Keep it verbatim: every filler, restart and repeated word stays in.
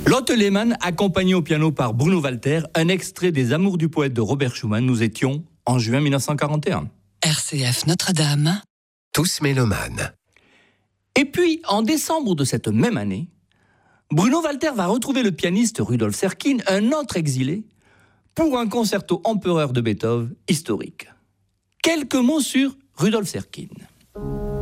Lotte Lehmann, accompagnée au piano par Bruno Walter, un extrait des Amours du poète de Robert Schumann. Nous étions en juin mille neuf cent quarante et un. R C F Notre-Dame. Tous mélomanes. Et puis, en décembre de cette même année, Bruno Walter va retrouver le pianiste Rudolf Serkin, un autre exilé, pour un concerto empereur de Beethoven historique. Quelques mots sur Rudolf Serkin.